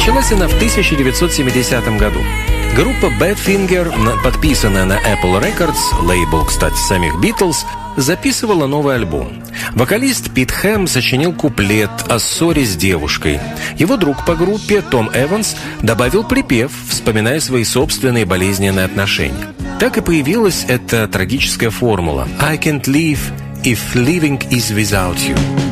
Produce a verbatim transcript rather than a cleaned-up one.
Началась она в тысяча девятьсот семидесятом году. Группа Badfinger, подписанная на Apple Records, лейбл, кстати, самих Битлз, записывала новый альбом. Вокалист Пит Хэм сочинил куплет о ссоре с девушкой. Его друг по группе Том Эванс добавил припев, вспоминая свои собственные болезненные отношения. Так и появилась эта трагическая формула «I can't live if living is without you».